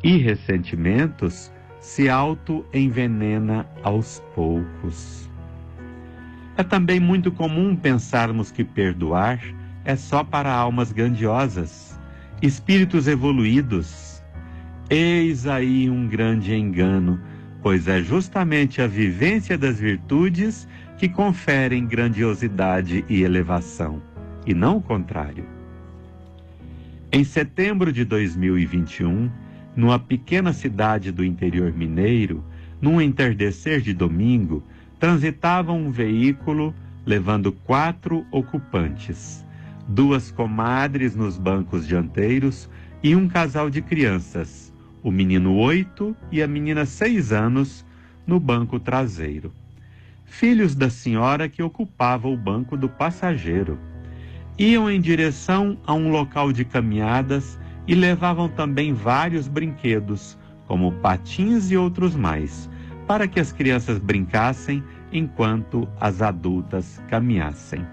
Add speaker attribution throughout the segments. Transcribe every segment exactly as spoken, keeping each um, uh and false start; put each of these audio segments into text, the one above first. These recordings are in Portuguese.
Speaker 1: e ressentimentos, se auto-envenena aos poucos. É também muito comum pensarmos que perdoar é só para almas grandiosas, espíritos evoluídos. Eis aí um grande engano, pois é justamente a vivência das virtudes que conferem grandiosidade e elevação, e não o contrário. Em setembro de dois mil e vinte e um, numa pequena cidade do interior mineiro, num entardecer de domingo, transitava um veículo levando quatro ocupantes, duas comadres nos bancos dianteiros e um casal de crianças, o menino oito e a menina seis anos, no banco traseiro. Filhos da senhora que ocupava o banco do passageiro. Iam em direção a um local de caminhadas e levavam também vários brinquedos, como patins e outros mais, para que as crianças brincassem enquanto as adultas caminhassem.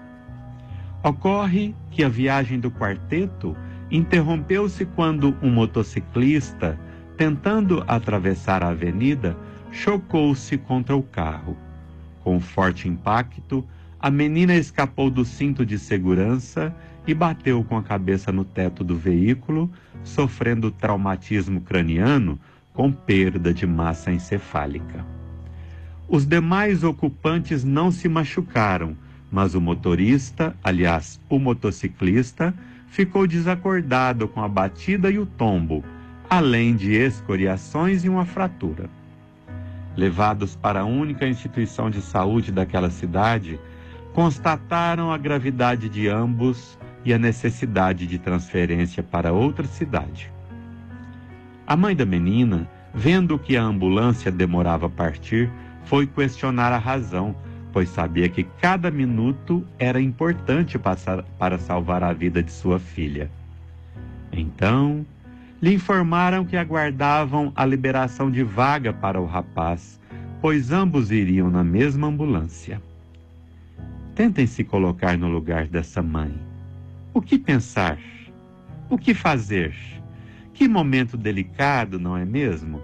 Speaker 1: Ocorre que a viagem do quarteto interrompeu-se quando um motociclista, tentando atravessar a avenida, chocou-se contra o carro. Com um forte impacto, a menina escapou do cinto de segurança e bateu com a cabeça no teto do veículo, sofrendo traumatismo craniano com perda de massa encefálica. Os demais ocupantes não se machucaram, mas o motorista, aliás, o motociclista, ficou desacordado com a batida e o tombo, além de escoriações e uma fratura. Levados para a única instituição de saúde daquela cidade, constataram a gravidade de ambos e a necessidade de transferência para outra cidade. A mãe da menina, vendo que a ambulância demorava a partir, foi questionar a razão, pois sabia que cada minuto era importante passar, para salvar a vida de sua filha. Então, lhe informaram que aguardavam a liberação de vaga para o rapaz, pois ambos iriam na mesma ambulância. Tentem se colocar no lugar dessa mãe. O que pensar? O que fazer? Que momento delicado, não é mesmo?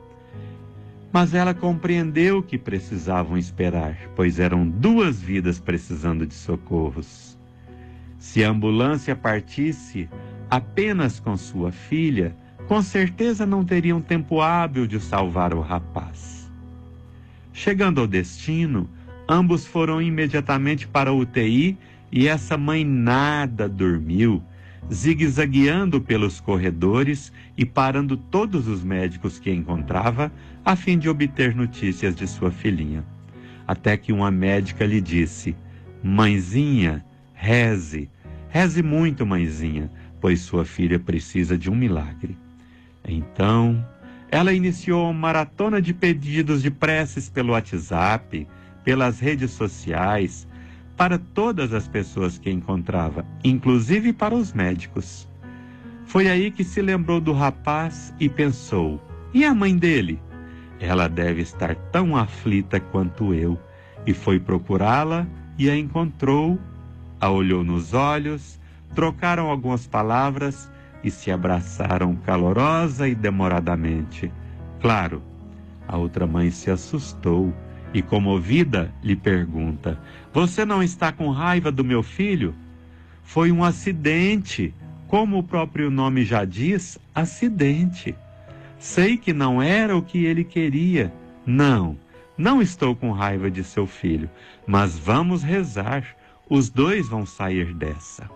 Speaker 1: Mas ela compreendeu que precisavam esperar, pois eram duas vidas precisando de socorros. Se a ambulância partisse apenas com sua filha, com certeza não teriam tempo hábil de salvar o rapaz. Chegando ao destino, ambos foram imediatamente para a U T I e essa mãe nada dormiu, zigue-zagueando pelos corredores e parando todos os médicos que encontrava a fim de obter notícias de sua filhinha. Até que uma médica lhe disse: "Mãezinha, reze, reze muito, mãezinha, pois sua filha precisa de um milagre." Então, ela iniciou uma maratona de pedidos de preces pelo WhatsApp, pelas redes sociais, para todas as pessoas que encontrava, inclusive para os médicos. Foi aí que se lembrou do rapaz e pensou: e a mãe dele? Ela deve estar tão aflita quanto eu. E foi procurá-la e a encontrou, a olhou nos olhos, trocaram algumas palavras e se abraçaram calorosa e demoradamente. Claro, a outra mãe se assustou e, comovida, lhe pergunta: "Você não está com raiva do meu filho?" "Foi um acidente, como o próprio nome já diz, acidente. Sei que não era o que ele queria. Não, não estou com raiva de seu filho, mas vamos rezar, os dois vão sair dessa."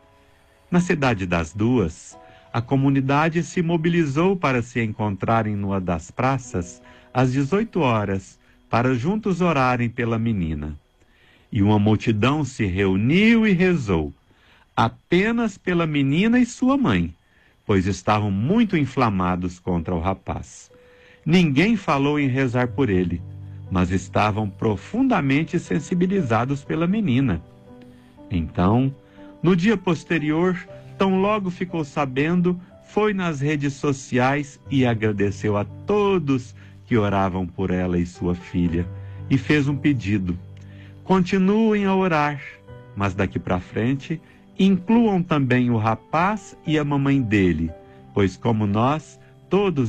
Speaker 1: Na cidade das duas, a comunidade se mobilizou para se encontrarem numa das praças às dezoito horas, para juntos orarem pela menina. E uma multidão se reuniu e rezou, apenas pela menina e sua mãe, pois estavam muito inflamados contra o rapaz. Ninguém falou em rezar por ele, mas estavam profundamente sensibilizados pela menina. Então, no dia posterior, tão logo ficou sabendo, foi nas redes sociais e agradeceu a todos que oravam por ela e sua filha, e fez um pedido: continuem a orar, mas daqui para frente incluam também o rapaz e a mamãe dele, pois como nós, todos